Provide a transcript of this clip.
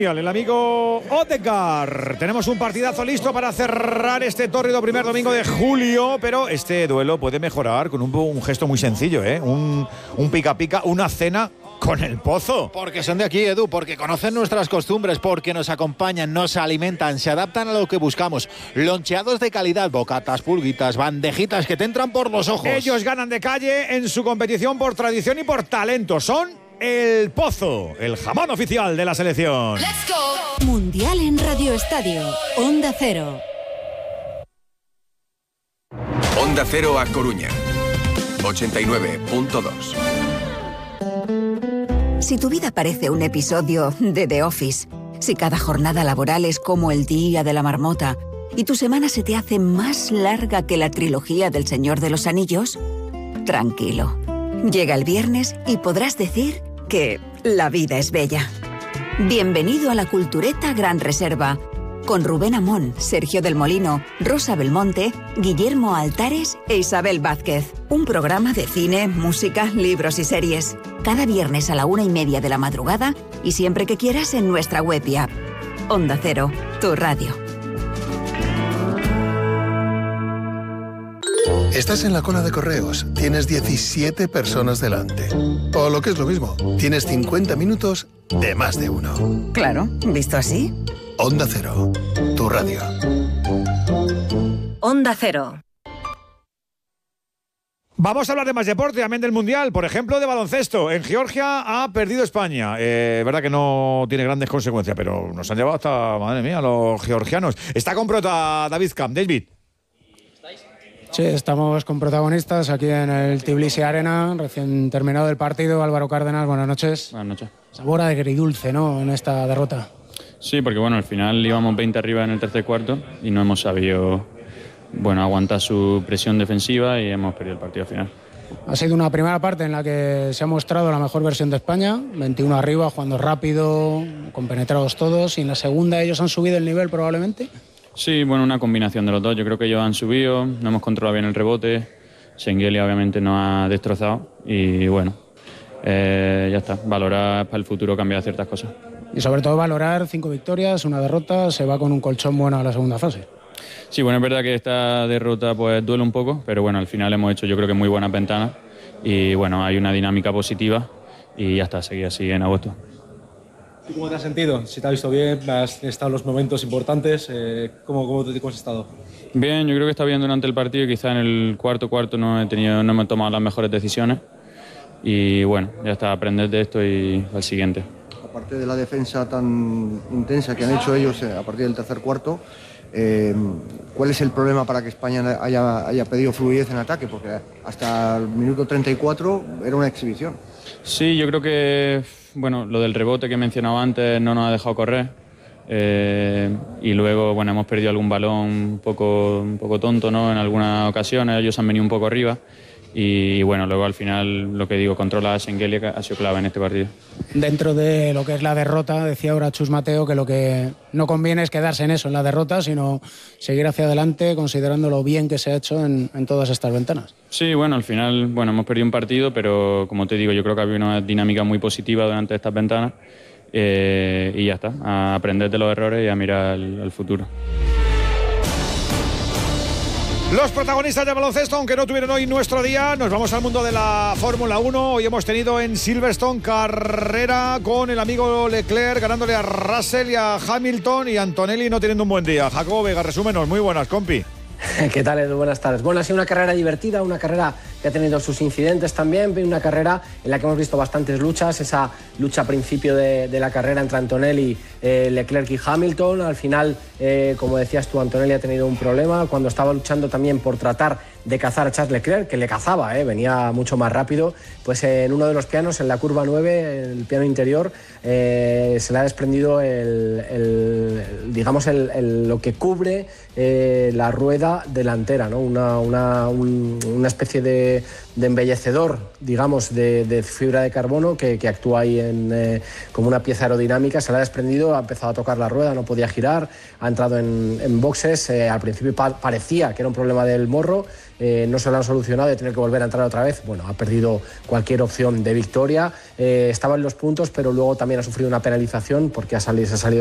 El amigo Odegaard. Tenemos un partidazo listo para cerrar este tórrido primer domingo de julio, pero este duelo puede mejorar con un gesto muy sencillo, un pica-pica, una cena con el Pozo. Porque son de aquí, Edu, porque conocen nuestras costumbres, porque nos acompañan, nos alimentan, se adaptan a lo que buscamos. Loncheados de calidad, bocatas, pulguitas, bandejitas que te entran por los ojos. Ellos ganan de calle en su competición por tradición y por talento. Son el Pozo, el jamón oficial de la selección. Let's go. Mundial en Radio Estadio, Onda Cero. Onda Cero a Coruña, 89.2. Si tu vida parece un episodio de The Office, si cada jornada laboral es como el día de la marmota y tu semana se te hace más larga que la trilogía del Señor de los Anillos, tranquilo. Llega el viernes y podrás decir que la vida es bella. Bienvenido a la Cultureta Gran Reserva, con Rubén Amón, Sergio del Molino, Rosa Belmonte, Guillermo Altares e Isabel Vázquez. Un programa de cine, música, libros y series. Cada viernes a la 1:30 de la madrugada y siempre que quieras en nuestra web y app. Onda Cero, tu radio. Estás en la cola de correos, tienes 17 personas delante. O lo que es lo mismo, tienes 50 minutos de más de uno. Claro, ¿visto así? Onda Cero, tu radio. Onda Cero. Vamos a hablar de más deporte, también del Mundial, por ejemplo, de baloncesto. En Georgia ha perdido España. Verdad que no tiene grandes consecuencias, pero nos han llevado hasta, madre mía, los georgianos. Está con prota David Camp. David. Sí, estamos con protagonistas aquí en el Tbilisi Arena, recién terminado el partido. Álvaro Cárdenas, buenas noches. Buenas noches. Sabor agridulce, ¿no?, en esta derrota. Sí, porque bueno, al final íbamos 20 arriba en el tercer cuarto y no hemos sabido aguantar su presión defensiva y hemos perdido el partido al final. Ha sido una primera parte en la que se ha mostrado la mejor versión de España, 21 arriba, jugando rápido, compenetrados todos, y en la segunda ellos han subido el nivel probablemente. Sí, bueno, una combinación de los dos. Yo creo que ellos han subido, no hemos controlado bien el rebote, Şengeli obviamente nos ha destrozado y bueno, ya está, valorar para el futuro, cambiar ciertas cosas. Y sobre todo valorar 5 victorias, una derrota, se va con un colchón bueno a la segunda fase. Sí, bueno, es verdad que esta derrota pues duele un poco, pero bueno, al final hemos hecho yo creo que muy buenas ventanas y bueno, hay una dinámica positiva y ya está, seguir así en agosto. ¿Y cómo te has sentido? Si te has visto bien, has estado en los momentos importantes, ¿cómo has estado? Bien, yo creo que he estado bien durante el partido, quizá en el cuarto no hemos tomado las mejores decisiones y bueno, ya está, aprender de esto y al siguiente. Aparte de la defensa tan intensa que han hecho ellos a partir del tercer cuarto, ¿cuál es el problema para que España haya pedido fluidez en ataque? Porque hasta el minuto 34 era una exhibición. Sí, yo creo que lo del rebote que mencionaba antes no nos ha dejado correr y luego hemos perdido algún balón un poco tonto, ¿no? En algunas ocasiones ellos han venido un poco arriba y luego al final lo que digo, controlar a Şengeli ha sido clave en este partido. Dentro de lo que es la derrota, decía ahora Chus Mateo que lo que no conviene es quedarse en eso, en la derrota, sino seguir hacia adelante considerando lo bien que se ha hecho en todas estas ventanas. Sí, al final hemos perdido un partido, pero como te digo, yo creo que había una dinámica muy positiva durante estas ventanas y ya está, a aprender de los errores y a mirar al futuro. Los protagonistas de baloncesto, aunque no tuvieron hoy nuestro día, nos vamos al mundo de la Fórmula 1. Hoy hemos tenido en Silverstone carrera con el amigo Leclerc ganándole a Russell y a Hamilton, y Antonelli no teniendo un buen día. Jacobo Vega, resúmenos. Muy buenas, compi. ¿Qué tal, Edu? Buenas tardes. Ha sido una carrera divertida, una carrera que ha tenido sus incidentes también, una carrera en la que hemos visto bastantes luchas, esa lucha a principio de la carrera entre Antonelli, Leclerc y Hamilton. Al final, como decías tú, Antonelli ha tenido un problema cuando estaba luchando también por tratar de cazar a Charles Leclerc, que le cazaba, venía mucho más rápido, pues en uno de los pianos, en la curva 9, el piano interior, se le ha desprendido lo que cubre la rueda delantera, ¿no? Una especie de de embellecedor, digamos, de fibra de carbono que actúa ahí como una pieza aerodinámica. Se le ha desprendido, ha empezado a tocar la rueda, no podía girar, ha entrado en boxes. Al principio parecía que era un problema del morro, no se lo han solucionado, de tener que volver a entrar otra vez. Bueno, ha perdido cualquier opción de victoria. Estaba en los puntos, pero luego también ha sufrido una penalización porque se ha salido